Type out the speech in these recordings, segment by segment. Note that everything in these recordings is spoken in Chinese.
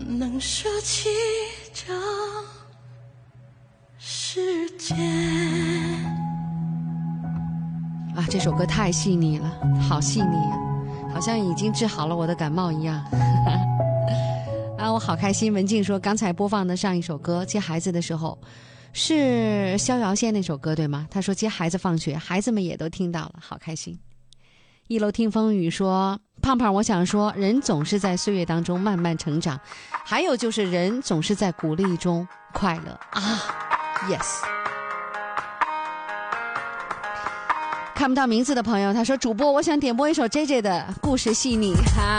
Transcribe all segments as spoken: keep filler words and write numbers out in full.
能舍弃这世界。 啊，这首歌太细腻了，好细腻啊，好像已经治好了我的感冒一样。啊，我好开心。文静说刚才播放的上一首歌接孩子的时候是逍遥仙那首歌对吗？他说接孩子放学，孩子们也都听到了，好开心。一楼听风雨说胖胖，我想说人总是在岁月当中慢慢成长，还有就是人总是在鼓励中快乐啊 Yes。 看不到名字的朋友他说主播我想点播一首 J J 的故事细腻哈。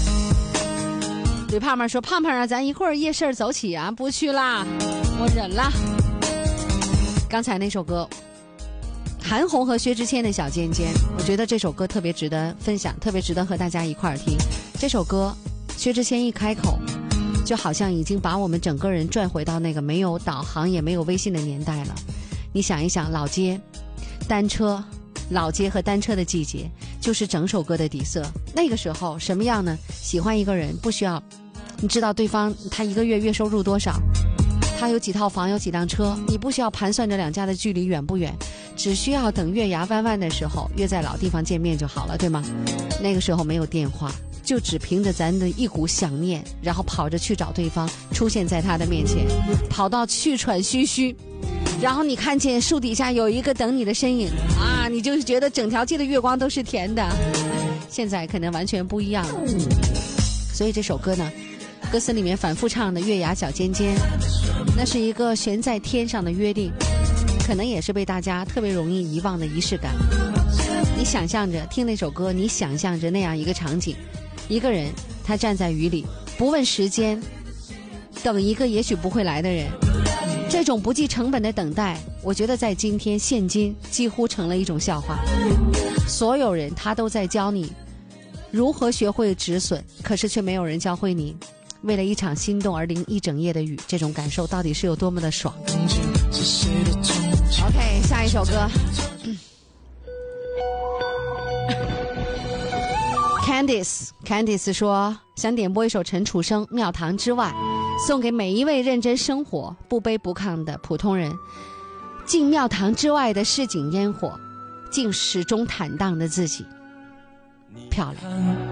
对胖胖说胖胖啊，咱一会儿夜市走起啊，不去啦，我忍了。刚才那首歌韩红和薛之谦的小尖尖，我觉得这首歌特别值得分享，特别值得和大家一块儿听。这首歌薛之谦一开口就好像已经把我们整个人拽回到那个没有导航也没有微信的年代了。你想一想，老街单车，老街和单车的季节就是整首歌的底色。那个时候什么样呢？喜欢一个人不需要你知道对方他一个月月收入多少，他有几套房有几辆车，你不需要盘算这两家的距离远不远，只需要等月牙弯弯的时候约在老地方见面就好了，对吗？那个时候没有电话，就只凭着咱的一股想念，然后跑着去找对方，出现在他的面前，跑到气喘吁吁，然后你看见树底下有一个等你的身影啊，你就觉得整条街的月光都是甜的。现在可能完全不一样了。所以这首歌呢，歌词里面反复唱的月牙小尖尖，那是一个悬在天上的约定，可能也是被大家特别容易遗忘的仪式感。你想象着听那首歌，你想象着那样一个场景，一个人他站在雨里不问时间，等一个也许不会来的人。这种不计成本的等待，我觉得在今天现今几乎成了一种笑话。所有人他都在教你如何学会止损，可是却没有人教会你为了一场心动而淋一整夜的雨，这种感受到底是有多么的爽。 OK， 下一首歌Candice Candice 说想点播一首陈楚生《庙堂之外》，送给每一位认真生活不卑不亢的普通人。敬庙堂之外的市井烟火，敬始终坦荡的自己。漂亮。